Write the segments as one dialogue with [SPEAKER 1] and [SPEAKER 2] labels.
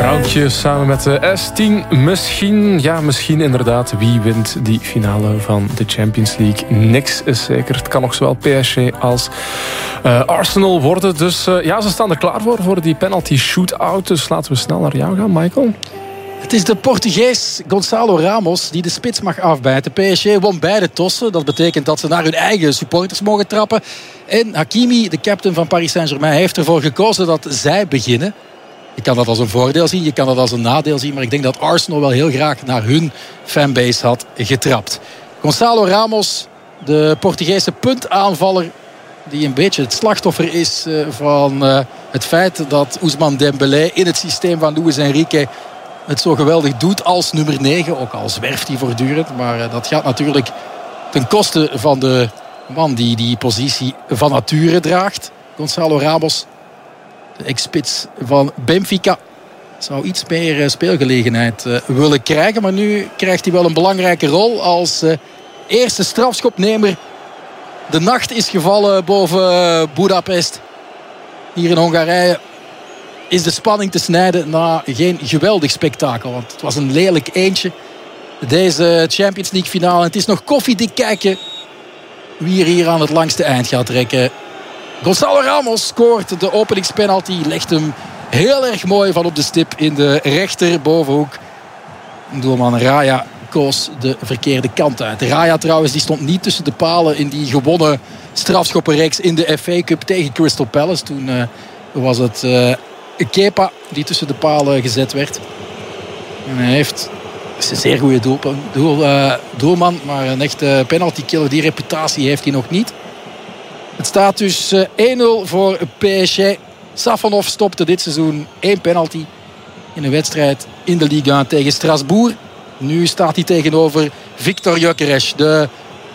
[SPEAKER 1] Vrouwtje samen met de S10. Misschien inderdaad. Wie wint die finale van de Champions League? Niks is zeker. Het kan nog zowel PSG als Arsenal worden. Dus ze staan er klaar voor die penalty shootout. Dus laten we snel naar jou gaan, Michael.
[SPEAKER 2] Het is de Portugees Gonçalo Ramos die de spits mag afbijten. PSG won beide tossen. Dat betekent dat ze naar hun eigen supporters mogen trappen. En Hakimi, de captain van Paris Saint-Germain, heeft ervoor gekozen dat zij beginnen. Je kan dat als een voordeel zien, je kan dat als een nadeel zien. Maar ik denk dat Arsenal wel heel graag naar hun fanbase had getrapt. Gonçalo Ramos, de Portugese puntaanvaller, die een beetje het slachtoffer is van het feit dat Ousmane Dembélé in het systeem van Luis Enrique het zo geweldig doet als nummer 9. Ook al zwerft hij voortdurend. Maar dat gaat natuurlijk ten koste van de man die die positie van nature draagt. Gonçalo Ramos, de ex-spits van Benfica, zou iets meer speelgelegenheid willen krijgen. Maar nu krijgt hij wel een belangrijke rol als eerste strafschopnemer. De nacht is gevallen boven Budapest. Hier in Hongarije is de spanning te snijden na geen geweldig spektakel. Want het was een lelijk eentje. Deze Champions League finale. Het is nog koffiedik kijken wie er hier aan het langste eind gaat trekken. Gonçalo Ramos scoort de openingspenalty. Legt hem heel erg mooi van op de stip in de rechterbovenhoek. Doelman Raya koos de verkeerde kant uit. Raya trouwens, die stond niet tussen de palen in die gewonnen strafschoppenreeks in de FA Cup tegen Crystal Palace. Toen was het Kepa die tussen de palen gezet werd. En hij heeft... Het is een zeer goede doelman, maar een echte penaltykiller, die reputatie heeft hij nog niet. Het staat dus 1-0 voor PSG. Safonov stopte dit seizoen 1 penalty in een wedstrijd in de Ligue 1 tegen Strasbourg. Nu staat hij tegenover Victor Gyökeres. De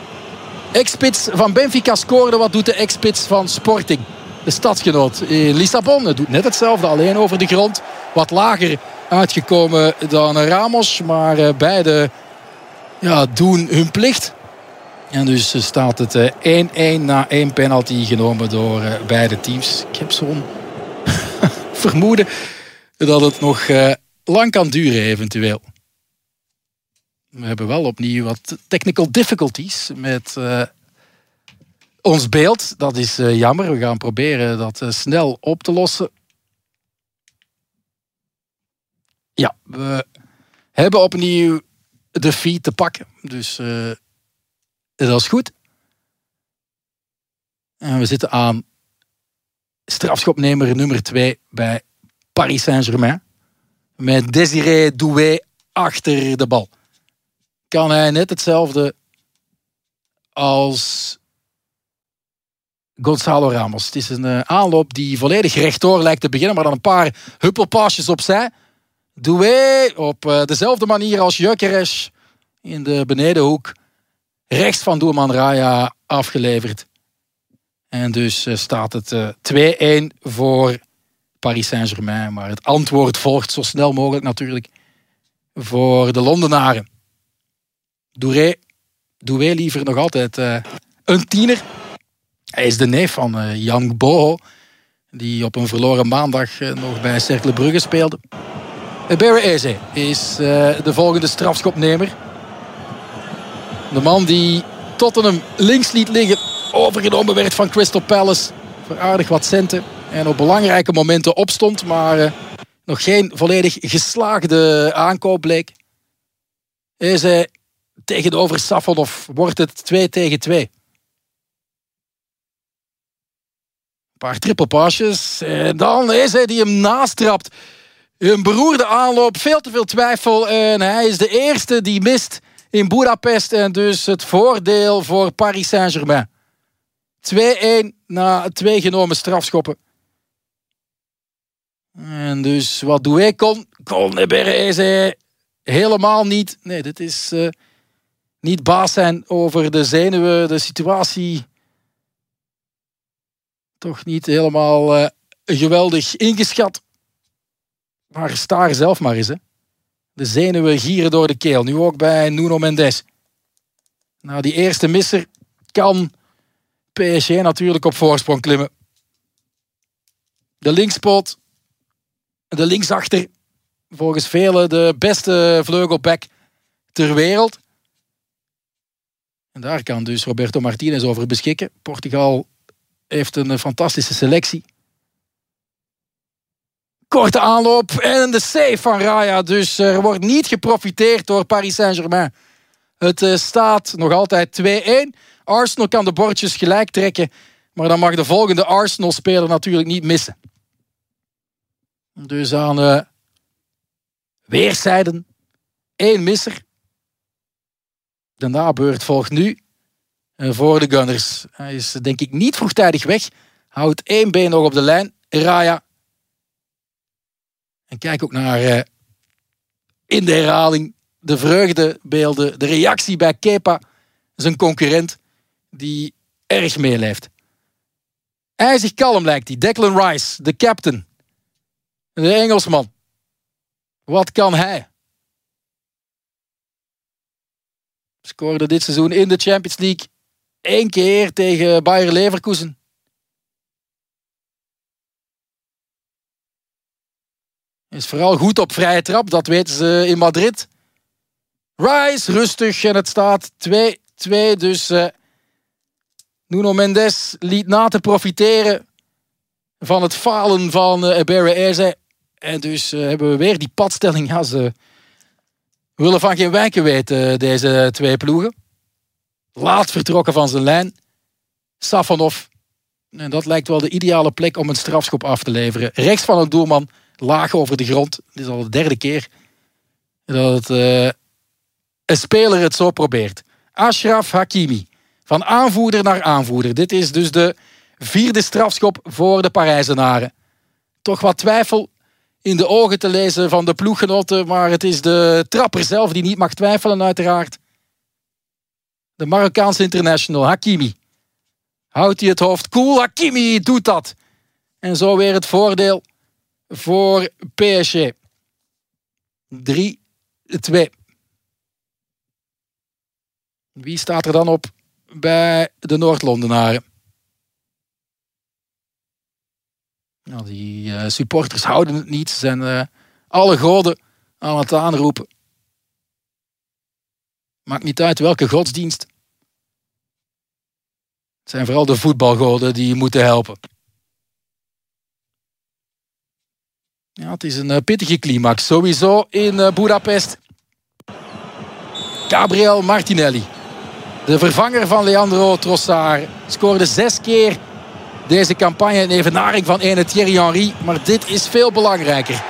[SPEAKER 2] ex-spits van Benfica scoorde. Wat doet de ex-spits van Sporting? De stadsgenoot in Lissabon. Het doet net hetzelfde, alleen over de grond. Wat lager uitgekomen dan Ramos. Maar beide doen hun plicht. En dus staat het 1-1 na 1 penalty genomen door beide teams. Ik heb zo'n vermoeden dat het nog lang kan duren eventueel. We hebben wel opnieuw wat technical difficulties met ons beeld. Dat is jammer. We gaan proberen dat snel op te lossen. Ja, we hebben opnieuw de feed te pakken. Dus dat is goed. En we zitten aan strafschopnemer nummer 2 bij Paris Saint-Germain. Met Désiré Doué achter de bal. Kan hij net hetzelfde als Gonçalo Ramos. Het is een aanloop die volledig rechtdoor lijkt te beginnen, maar dan een paar huppelpaasjes opzij. Doué op dezelfde manier als Gyökeres in de benedenhoek. Rechts van doelman Raya afgeleverd. En dus staat het 2-1 voor Paris Saint-Germain. Maar het antwoord volgt zo snel mogelijk natuurlijk voor de Londenaren. Doué liever nog altijd een tiener. Hij is de neef van Jan Boho, die op een verloren maandag nog bij Cercle Brugge speelde. Eberechi Eze is de volgende strafschopnemer. De man die Tottenham links liet liggen, overgenomen werd van Crystal Palace voor aardig wat centen. En op belangrijke momenten opstond, maar nog geen volledig geslaagde aankoop bleek. Eze tegenover Safonov wordt het 2-2. Een paar trippelpaasjes. En dan Eze die hem nastrapt. Een beroerde aanloop, veel te veel twijfel. En hij is de eerste die mist in Budapest. En dus het voordeel voor Paris Saint-Germain. 2-1 na 2 genomen strafschoppen. En dus wat Doué kon Eberechi helemaal niet. Nee, dit is niet baas zijn over de zenuwen, de situatie. Toch niet helemaal geweldig ingeschat. Maar sta er zelf maar eens, hè. De zenuwen gieren door de keel. Nu ook bij Nuno Mendes. Na die eerste misser kan PSG natuurlijk op voorsprong klimmen. De linkspoot. De linksachter. Volgens velen de beste vleugelback ter wereld. En daar kan dus Roberto Martinez over beschikken. Portugal heeft een fantastische selectie. Korte aanloop en de save van Raya. Dus er wordt niet geprofiteerd door Paris Saint-Germain. Het staat nog altijd 2-1. Arsenal kan de bordjes gelijk trekken. Maar dan mag de volgende Arsenal-speler natuurlijk niet missen. Dus aan weerszijden 1 misser. De nabeurt volgt nu voor de Gunners. Hij is denk ik niet vroegtijdig weg. Houdt 1 been nog op de lijn. Raya. En kijk ook naar in de herhaling de vreugdebeelden. De reactie bij Kepa. Zijn concurrent. Die erg meeleeft. IJzig kalm lijkt hij. Declan Rice, de captain. De Engelsman. Wat kan hij? Scoorde dit seizoen in de Champions League 1 keer tegen Bayer Leverkusen. Is vooral goed op vrije trap, dat weten ze in Madrid. Rice rustig en het staat 2-2. Dus Nuno Mendes liet na te profiteren van het falen van Eberechi Eze. En dus hebben we weer die padstelling. Ja, ze willen van geen wijken weten, deze 2 ploegen. Laat vertrokken van zijn lijn. Safonov. En dat lijkt wel de ideale plek om een strafschop af te leveren. Rechts van het doelman, laag over de grond. Dit is al de 3e keer dat een speler het zo probeert. Achraf Hakimi. Van aanvoerder naar aanvoerder. Dit is dus de 4e strafschop voor de Parijzenaren. Toch wat twijfel in de ogen te lezen van de ploeggenoten. Maar het is de trapper zelf die niet mag twijfelen uiteraard. De Marokkaanse international Hakimi. Houdt hij het hoofd koel? Hakimi doet dat. En zo weer het voordeel voor PSG. 3-2. Wie staat er dan op bij de Noord-Londenaren? Nou, die supporters houden het niet. Ze zijn alle goden aan het aanroepen. Maakt niet uit welke godsdienst. Het zijn vooral de voetbalgoden die moeten helpen. Ja, het is een pittige climax. Sowieso in Budapest. Gabriel Martinelli. De vervanger van Leandro Trossard. Scoorde 6 keer deze campagne in evenaring van ene Thierry Henry. Maar dit is veel belangrijker.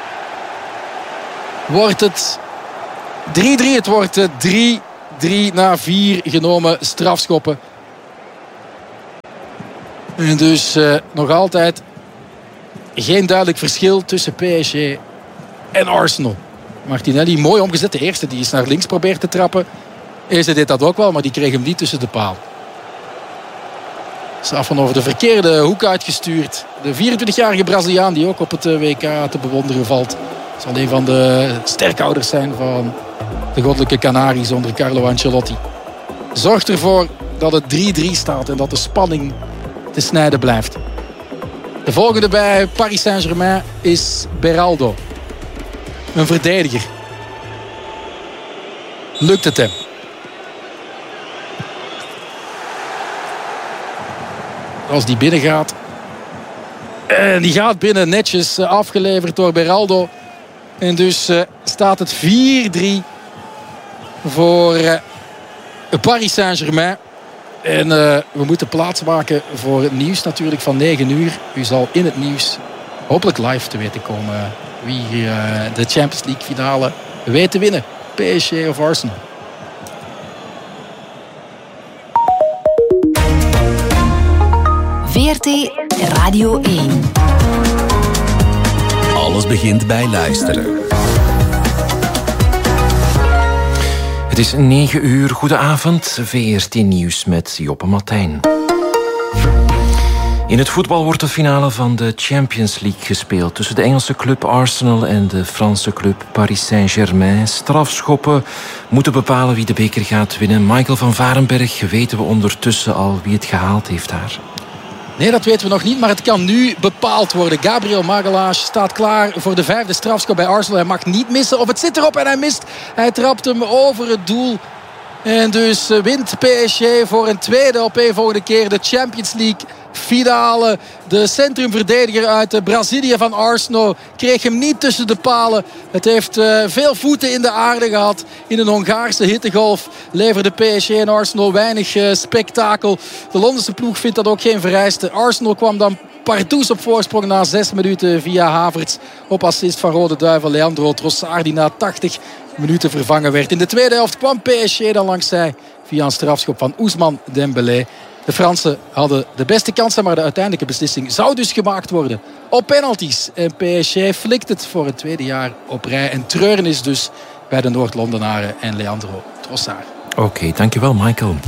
[SPEAKER 2] Wordt het 3-3? Het wordt 3-3 na 4 genomen strafschoppen. En dus nog altijd geen duidelijk verschil tussen PSG en Arsenal. Martinelli mooi omgezet. De eerste die is naar links probeert te trappen. Eze deed dat ook wel, maar die kreeg hem niet tussen de paal. Straf over de verkeerde hoek uitgestuurd. De 24-jarige Braziliaan die ook op het WK te bewonderen valt. Zal een van de sterkhouders zijn van de goddelijke Canaries onder Carlo Ancelotti. Zorgt ervoor dat het 3-3 staat en dat de spanning te snijden blijft. De volgende bij Paris Saint-Germain is Beraldo. Een verdediger. Lukt het hem? Als die binnen gaat. En die gaat binnen, netjes afgeleverd door Beraldo. En dus staat het 4-3 voor Paris Saint-Germain. En we moeten plaats maken voor het nieuws natuurlijk van 9 uur. U zal in het nieuws hopelijk live te weten komen wie de Champions League finale weet te winnen. PSG of Arsenal.
[SPEAKER 3] VRT Radio 1.
[SPEAKER 4] Alles begint bij luisteren.
[SPEAKER 5] Het is 9 uur. Goedenavond. VRT Nieuws met Joppe Martijn. In het voetbal wordt de finale van de Champions League gespeeld tussen de Engelse club Arsenal en de Franse club Paris Saint-Germain. Strafschoppen moeten bepalen wie de beker gaat winnen. Michael van Varenberg, weten we ondertussen al wie het gehaald heeft daar?
[SPEAKER 2] Nee, dat weten we nog niet, maar het kan nu bepaald worden. Gabriel Magalhaes staat klaar voor de 5e strafschop bij Arsenal. Hij mag niet missen, of het zit erop en hij mist. Hij trapt hem over het doel. En dus wint PSG voor een tweede opeenvolgende keer de Champions League finale. De centrumverdediger uit Brazilië van Arsenal kreeg hem niet tussen de palen. Het heeft veel voeten in de aarde gehad. In een Hongaarse hittegolf leverde PSG en Arsenal weinig spektakel. De Londense ploeg vindt dat ook geen vereiste. Arsenal kwam dan pardoes op voorsprong na 6 minuten via Havertz. Op assist van Rode Duivel Leandro Trossard, die na 80 minuten vervangen werd. In de tweede helft kwam PSG dan langs zij via een strafschop van Ousmane Dembélé. De Fransen hadden de beste kansen, maar de uiteindelijke beslissing zou dus gemaakt worden op penalties. En PSG flikt het voor het tweede jaar op rij. En treurnis dus bij de Noord-Londenaren en Leandro Trossard.
[SPEAKER 5] Oké, dankjewel Michael.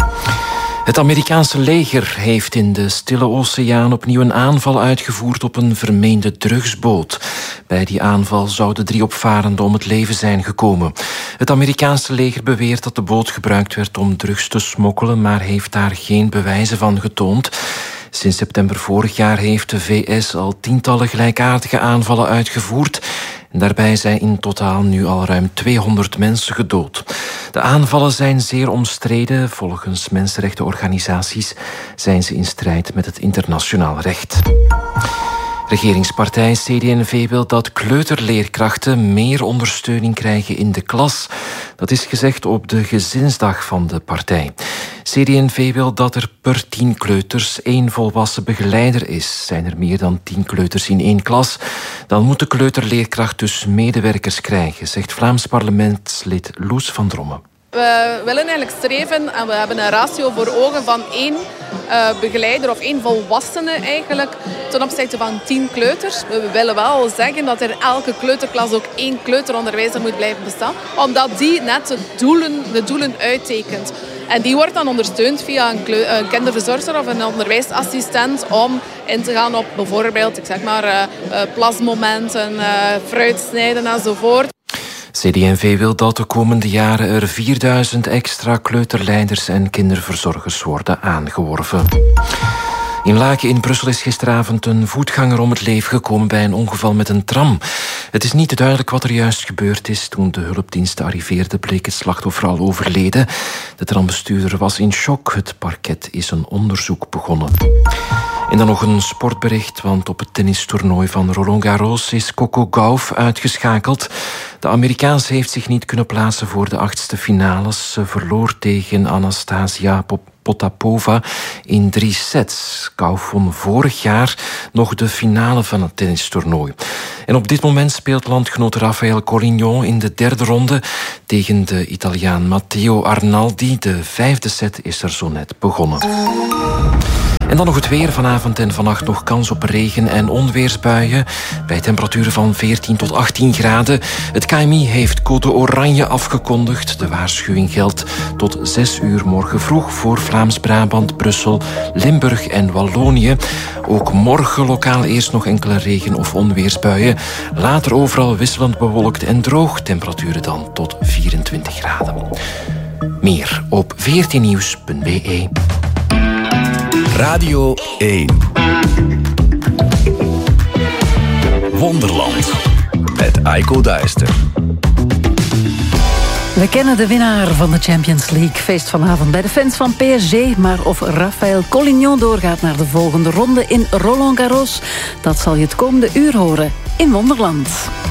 [SPEAKER 5] Het Amerikaanse leger heeft in de Stille Oceaan opnieuw een aanval uitgevoerd op een vermeende drugsboot. Bij die aanval zouden 3 opvarenden om het leven zijn gekomen. Het Amerikaanse leger beweert dat de boot gebruikt werd om drugs te smokkelen, maar heeft daar geen bewijzen van getoond. Sinds september vorig jaar heeft de VS al tientallen gelijkaardige aanvallen uitgevoerd. En daarbij zijn in totaal nu al ruim 200 mensen gedood. De aanvallen zijn zeer omstreden. Volgens mensenrechtenorganisaties zijn ze in strijd met het internationaal recht. Regeringspartij CD&V wil dat kleuterleerkrachten meer ondersteuning krijgen in de klas. Dat is gezegd op de gezinsdag van de partij. CD&V wil dat er per 10 kleuters 1 volwassen begeleider is. Zijn er meer dan 10 kleuters in 1 klas, dan moet de kleuterleerkracht dus medewerkers krijgen, zegt Vlaams parlementslid Loes van Drommen.
[SPEAKER 6] We willen eigenlijk streven en we hebben een ratio voor ogen van 1 begeleider of 1 volwassene eigenlijk ten opzichte van 10 kleuters. We willen wel zeggen dat er in elke kleuterklas ook 1 kleuteronderwijzer moet blijven bestaan, omdat die net de doelen uittekent. En die wordt dan ondersteund via een kinderverzorger of een onderwijsassistent om in te gaan op bijvoorbeeld, ik zeg maar, plasmomenten, fruitsnijden enzovoort.
[SPEAKER 5] CD&V wil dat de komende jaren er 4000 extra kleuterleiders en kinderverzorgers worden aangeworven. In Laken in Brussel is gisteravond een voetganger om het leven gekomen bij een ongeval met een tram. Het is niet duidelijk wat er juist gebeurd is. Toen de hulpdiensten arriveerden bleek het slachtoffer al overleden. De trambestuurder was in shock. Het parket is een onderzoek begonnen. En dan nog een sportbericht, want op het tennistoernooi van Roland Garros is Coco Gauff uitgeschakeld. De Amerikaanse heeft zich niet kunnen plaatsen voor de 8e finales. Ze verloor tegen Anastasia Potapova in 3 sets. Gauff won vorig jaar nog de finale van het tennistoernooi. En op dit moment speelt landgenoot Rafael Collignon in de 3e ronde tegen de Italiaan Matteo Arnaldi. De 5e set is er zo net begonnen. En dan nog het weer. Vanavond en vannacht nog kans op regen- en onweersbuien. Bij temperaturen van 14 tot 18 graden. Het KMI heeft code oranje afgekondigd. De waarschuwing geldt tot 6 uur morgen vroeg voor Vlaams-Brabant, Brussel, Limburg en Wallonië. Ook morgen lokaal eerst nog enkele regen- of onweersbuien. Later overal wisselend bewolkt en droog. Temperaturen dan tot 24 graden. Meer op 14nieuws.be.
[SPEAKER 4] Radio 1. Wonderland. Met Aiko Dijster.
[SPEAKER 7] We kennen de winnaar van de Champions League. Feest vanavond bij de fans van PSG. Maar of Rafael Collignon doorgaat naar de volgende ronde in Roland Garros, dat zal je het komende uur horen in Wonderland.